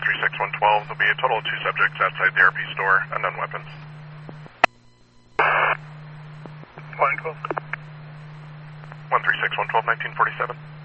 136-112. There'll be a total of 2 subjects outside the RP store, unknown weapons. Flying 12. 136-112, 1947.